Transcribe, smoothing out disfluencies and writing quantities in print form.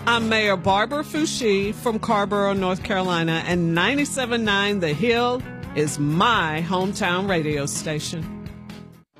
I'm Mayor Barbara Foushee from Carrboro, North Carolina, and 97.9 The Hill is my hometown radio station.